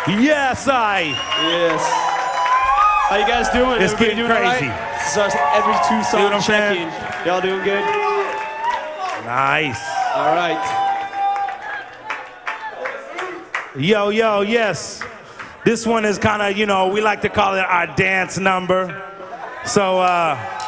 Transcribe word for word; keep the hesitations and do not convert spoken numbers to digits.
Yes, I. Yes. How you guys doing? It's Everybody getting doing crazy. All right? This is our every two See what I'm song saying? check-in. Y'all doing good? Nice. All right. Yo, yo, yes. This one is kind of, you know, we like to call it our dance number. So, uh,